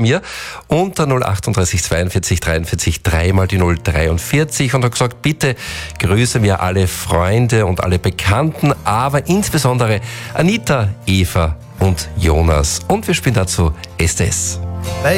mir unter 038 42 43 3 die 043 und hat gesagt, bitte grüße mir alle Freunde und alle Bekannten, aber insbesondere Anita, Eva und Jonas. Und wir spielen dazu STS.